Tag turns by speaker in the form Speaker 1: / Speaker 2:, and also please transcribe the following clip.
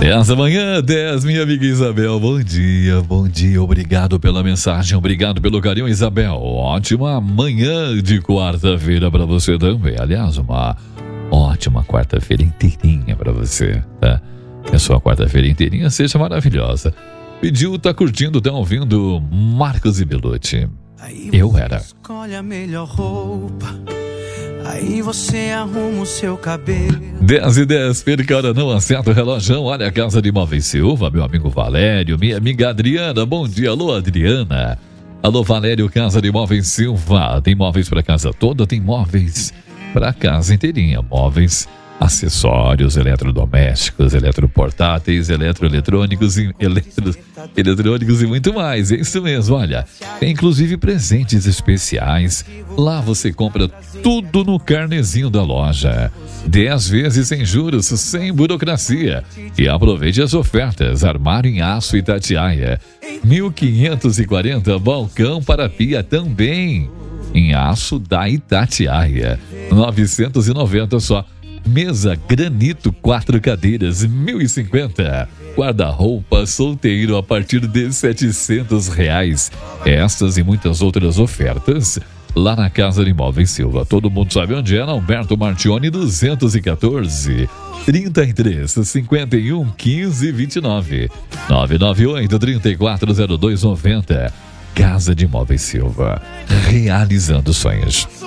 Speaker 1: Essa manhã, 10, minha amiga Isabel. Bom dia, obrigado pela mensagem, obrigado pelo carinho, Isabel. Ótima manhã de quarta-feira pra você também. Aliás, uma ótima quarta-feira inteirinha pra você, tá? Que a sua quarta-feira inteirinha seja maravilhosa. Pediu, tá curtindo, tá ouvindo Marcos e Belucci. Eu era.
Speaker 2: Escolhe a melhor roupa. Aí você arruma o seu cabelo.
Speaker 1: 10h10, perca hora, não acerta o relógio. Olha a Casa de Móveis Silva, meu amigo Valério, minha amiga Adriana. Bom dia, alô Adriana. Alô Valério, Casa de Móveis Silva. Tem móveis para casa toda, tem móveis para casa inteirinha. Móveis, acessórios, eletrodomésticos, eletroportáteis, eletroeletrônicos e eletrônicos e muito mais. É isso mesmo, olha. Tem inclusive presentes especiais. Lá você compra tudo no carnezinho da loja. 10 vezes sem juros, sem burocracia. E aproveite as ofertas. Armário em aço Itatiaia. 1.540, balcão para pia também. Em aço da Itatiaia. 990 só. Mesa granito, 4 cadeiras, 1.050. Guarda-roupa solteiro a partir de R$700. Essas e muitas outras ofertas lá na Casa de Móveis Silva. Todo mundo sabe onde é, na Humberto Martione 214. 33 51 15 29 998 340290. Casa de Móveis Silva, realizando sonhos.